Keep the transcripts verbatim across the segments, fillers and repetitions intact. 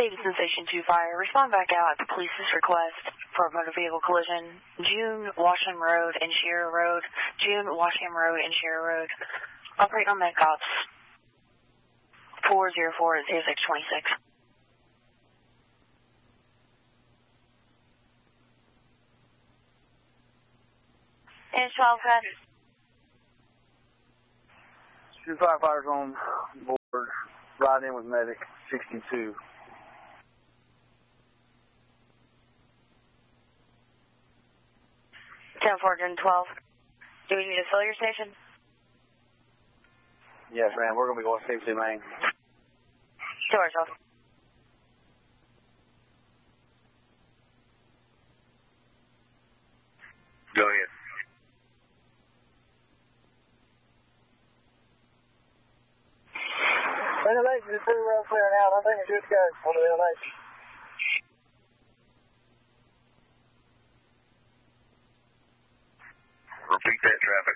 Davidson Station two Fire. Respond back out at the police's request for a motor vehicle collision. June, Washam Road and Shearer Road. June, Washam Road and Shearer Road. Operate on Med Cops four zero four zero six two six. And twelve head. Two firefighters on board. Ride in with medic sixty-two. ten four twelve. Do we need to fill your station? Yes, ma'am. We're going to be going safety main. Sure, yourself. Go ahead. Ventilation is pretty well clearing out. I think it's good to go on the ventilation. Repeat that, traffic.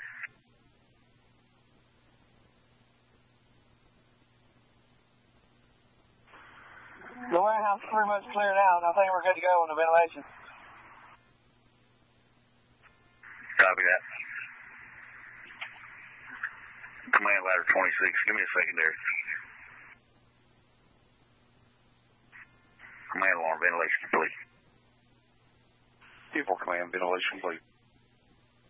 The warehouse is pretty much cleared out. I think we're good to go on the ventilation. Copy that. Command ladder twenty-six. Give me a secondary. Command alarm ventilation, please. People command ventilation, please.